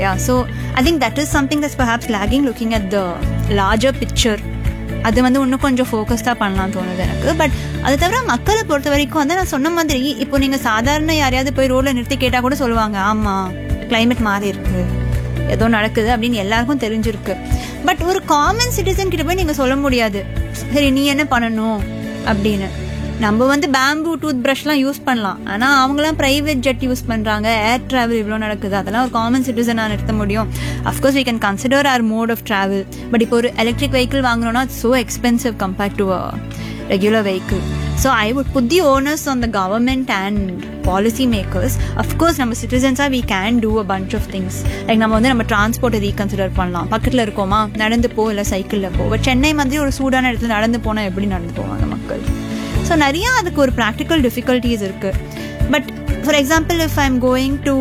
இல்லையா? So I think that is something that's perhaps lagging looking at the larger picture. அது வந்து இன்னும் கொஞ்சம் ஃபோக்கஸ்டாக பண்ணலாம்னு தோணுது எனக்கு. பட் அதை தவிர மக்களை பொறுத்த வரைக்கும் வந்து நான் சொன்ன மாதிரி இப்போ நீங்கள் சாதாரண யாரையாவது போய் ரோடில் நிறுத்தி கேட்டால் கூட சொல்லுவாங்க, ஆமாம் கிளைமேட் மாறி இருக்கு, ஏதோ நடக்குது அப்படின்னு எல்லாருக்கும் தெரிஞ்சிருக்கு. பட் ஒரு காமன் சிட்டிசன் கிட்ட போய் நீங்கள் சொல்ல முடியாது, சரி நீ என்ன பண்ணணும் அப்படின்னு. நம்ம வந்து பேம்பூ டூத் ப்ரஷ்லாம் யூஸ் பண்ணலாம், ஆனால் அவங்களாம் ப்ரைவேட் ஜெட் யூஸ் பண்ணுறாங்க, ஏர் ட்ராவல் இவ்வளோ நடக்குது, அதெல்லாம் ஒரு காமன் சிட்டிசனாக நிறுத்த முடியும். Of course we can consider our mode of travel, but இப்போ ஒரு எலக்ட்ரிக் வெஹிக்கிள் வாங்கணும்னா it's so expensive compared to a regular vehicle. So I would put the onus on the government and policy makers. Of course நம்ம citizens we can do a bunch of things. Like நம்ம வந்து நம்ம டிரான்ஸ்போர்ட்டை reconsider பண்ணலாம். பக்கத்தில் இருக்கோமா, நடந்து போ, இல்லை சைக்கிளில் போ. பட் சென்னை மாதிரி ஒரு சூடான இடத்துல நடந்து போனால் எப்படி நடந்து போவாங்க மக்கள்? ஸோ நிறையா அதுக்கு ஒரு ப்ராக்டிக்கல் டிஃபிகல்ட்டிஸ் இருக்குது. But for example if I am going to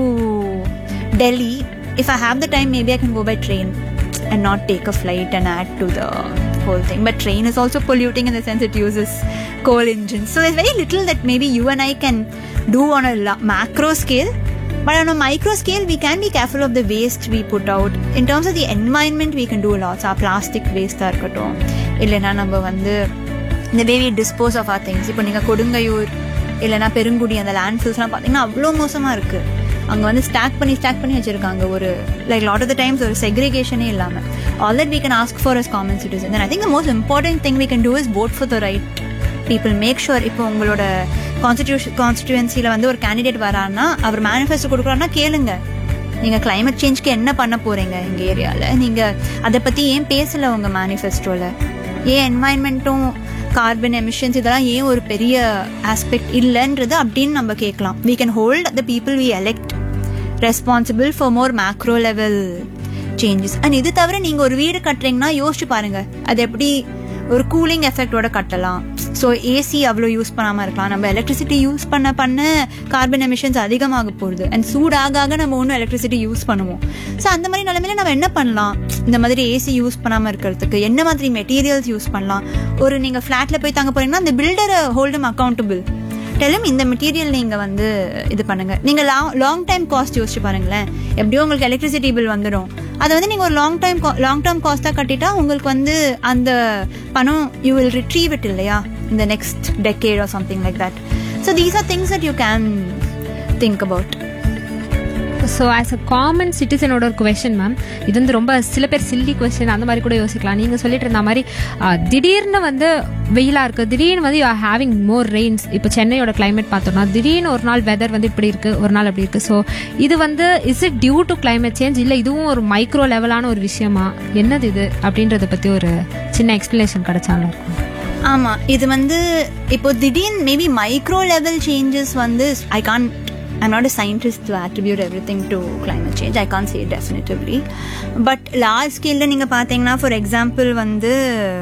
Delhi, if I have the time maybe I can go by train and not take a flight and add to the whole thing. But train is also polluting in the sense it uses coal engines. So there's very little that maybe you and I can do on a macro scale. But on a micro scale, we can be careful of the waste we put out. In terms of the environment, we can do a lot. So plastic waste இருக்கட்டும், இல்லைன்னா நம்ம வந்து இந்த way we dispose of our things. இப்போ நீங்கள் கொடுங்கையூர் இல்லைனா பெருங்குடி அந்த லேண்ட்ஃபில்ஸ்லாம் பார்த்தீங்கன்னா அவ்வளோ மோசமாக இருக்குது. அங்கே வந்து ஸ்டாக் பண்ணி வச்சுருக்காங்க. ஒரு like lot of the times ஒரு செக்ரிகேஷனே இல்லாமல். All that we can ask for as common citizens. And I think the most important thing we can do is vote for the right people. Make sure இப்போ உங்களோட கான்ஸ்டிடியூன்சியில் வந்து ஒரு candidate வரான்னா, அவர் manifesto கொடுக்குறாருன்னா கேளுங்க, நீங்கள் climate சேஞ்ச்க்கு என்ன பண்ண போகிறீங்க எங்கள் ஏரியாவில், நீங்கள் அதை பற்றி ஏன் பேசலை உங்கள் மேனிஃபெஸ்டோவில், ஏன் என்வாயன்மெண்ட்டும் கார்பன் எமிஷன்ஸ் இதெல்லாம் ஏன் ஒரு பெரிய ஆஸ்பெக்ட் இல்லைன்றது அப்படின்னு நம்ம கேட்கலாம். We can hold the people we elect responsible for more macro level changes. And இது தவிர நீங்கள் ஒரு வீடு கட்டுறீங்கன்னா யோசிச்சு பாருங்கள், அது எப்படி ஒரு கூலிங் எஃபெக்டோட கட்டலாம். ஸோ ஏசி அவ்வளோ யூஸ் பண்ணாமல் இருக்கலாம். நம்ம எலக்ட்ரிசிட்டி யூஸ் பண்ண கார்பன் எமிஷன்ஸ் அதிகமாக போகுது. அண்ட் சூடாக நம்ம ஒன்றும் எலக்ட்ரிசிட்டி யூஸ் பண்ணுவோம். ஸோ அந்த மாதிரி நிலைமையில நம்ம என்ன பண்ணலாம், இந்த மாதிரி ஏசி யூஸ் பண்ணாமல் இருக்கிறதுக்கு என்ன மாதிரி மெட்டீரியல்ஸ் யூஸ் பண்ணலாம். ஒரு நீங்கள் ஃப்ளாட்டில் போய் தங்க போகிறீங்கன்னா அந்த பில்டரை ஹோல்டம் அக்கௌண்டபிள், டெல்லும் இந்த மெட்டீரியல் நீங்கள் வந்து இது பண்ணுங்கள். நீங்கள் லாங் டைம் காஸ்ட் யோசிச்சு பாருங்களேன், எப்படியோ உங்களுக்கு எலக்ட்ரிசிட்டி பில் வந்துடும். அதை வந்து நீங்கள் ஒரு லாங் டேர்ம் காஸ்ட்டாக கட்டிட்டா உங்களுக்கு வந்து அந்த பணம் யூ வில் ரிட்ரீவ் இட் இல்லையா, இந்த next decade or something like that. So these are things that you can think about. So as a common சிட்டிசனோட ஒரு கொஸ்டின் மேம், இது வந்து ரொம்ப சில பேர் சில்லி கொஸ்டின் அந்த மாதிரி கூட யோசிக்கலாம். நீங்கள் சொல்லிட்டு இருந்த மாதிரி திடீர்னு வந்து வெயிலாக இருக்குது, திடீர்னு வந்து you are having more Reigns. இப்போ சென்னையோட கிளைமேட் பார்த்தோம்னா திடீர்னு ஒரு நாள் வெதர் வந்து இப்படி இருக்குது, ஒரு நாள் அப்படி இருக்குது. ஸோ இது வந்து is it due to climate change, இல்லை இதுவும் ஒரு மைக்ரோ லெவலான ஒரு விஷயமா, என்னது இது அப்படின்றத பற்றி ஒரு சின்ன எக்ஸ்பிளனேஷன் கிடைச்சாலும் இருக்கும். ஆமாம், இது வந்து இப்போ திடீர்னு மேபி மைக்ரோ லெவல் சேஞ்சஸ் வந்து I'm not a scientist to attribute everything to climate change. I can't say it definitively. But large scale நீங்க பார்த்தீங்கன்னா, for example வந்து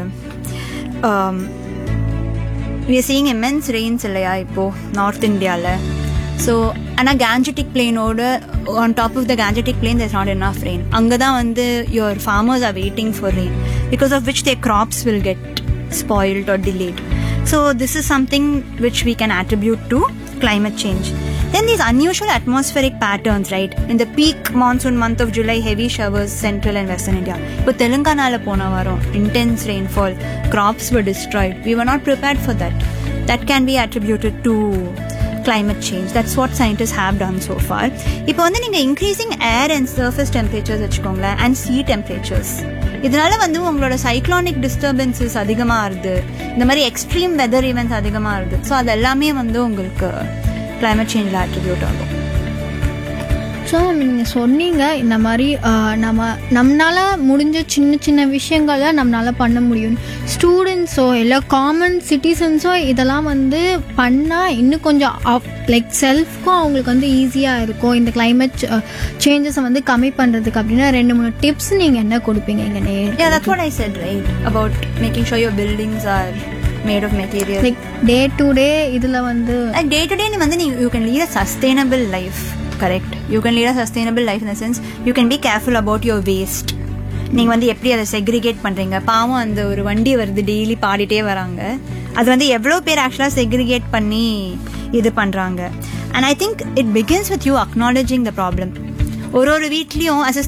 we are seeing immense rains இல்லையா இப்போ நார்த் இந்தியாவில். ஸோ ஆனால் Gangetic Plain-ஓட on top of the Gangetic Plain there's not enough rain. அங்கே தான் வந்து your farmers are waiting for rain, because of which their crops will get spoiled or delayed. So this is something which we can attribute to climate change. Then these unusual atmospheric patterns, right? In the peak monsoon month of July, heavy showers central and western India. இப்போ தெலுங்கானால போன வாரம் intense rainfall, crops were destroyed. We were not prepared for that. That can be attributed to climate change. That's what scientists have done so far. இப்போ வந்து நீங்கள் increasing air and surface temperatures வச்சுக்கோங்களேன், and sea temperatures, இதனால வந்து உங்களோட சைக்ளானிக் disturbances அதிகமாக ஆகுது, இந்த மாதிரி எக்ஸ்ட்ரீம் வெதர் ஈவெண்ட்ஸ் அதிகமாக ஆகுது. ஸோ அது எல்லாமே வந்து உங்களுக்கு climate change attribute ஆகும். ஸோ நீங்கள் சொன்னீங்க இந்த மாதிரி நம்மளால் முடிஞ்ச சின்ன சின்ன விஷயங்களை நம்மளால் பண்ண முடியும். ஸ்டூடெண்ட்ஸோ இல்லை காமன் சிட்டிசன்ஸோ இதெல்லாம் வந்து பண்ணால் இன்னும் கொஞ்சம் லைக் செல்ஃப்க்கும் அவங்களுக்கு வந்து ஈஸியாக இருக்கும் இந்த கிளைமேட் சேஞ்சஸை வந்து கம்மி பண்ணுறதுக்கு. அப்படின்னா 2-3 டிப்ஸ் நீங்கள் என்ன கொடுப்பீங்க இங்கே? Yeah, that's what I said, right? About making sure your buildings are made of material. Like day to day இதில் வந்து day to day நீ வந்து you can lead a sustainable life. Correct. You can lead a sustainable life in the sense you can be careful about your waste. நீங்கள் வந்து எப்படி அதை segregate பண்ணுறீங்க. பாவம் அந்த ஒரு வண்டி வருது, டெய்லி பாடிட்டே வராங்க, அது வந்து எவ்வளோ பேர் ஆக்சுவலாக செக்ரிகேட் பண்ணி இது பண்ணுறாங்க. And I think it begins with you acknowledging the problem. ஒரு வீட்லேயும் as a